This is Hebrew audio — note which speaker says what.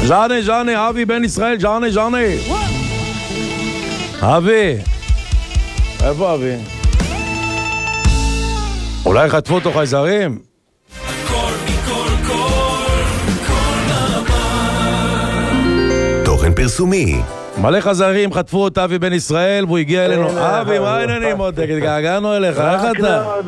Speaker 1: ז'אנה, אבי בן ישראל, ז'אנה. אבי. איפה אבי? אולי חטפו אותו חייזרים?
Speaker 2: תוכן פרסומי.
Speaker 1: מלא חזרים חטפו את אבי בן ישראל והוא הגיע אלינו. אבי, מה העניינים עוד? התגעגענו אליך, איך אתה?